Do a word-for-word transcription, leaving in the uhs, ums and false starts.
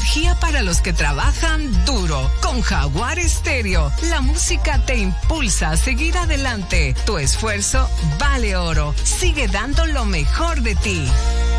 energía para los que trabajan duro. Con Jaguar Estéreo, la música te impulsa a seguir adelante. Tu esfuerzo vale oro. Sigue dando lo mejor de ti.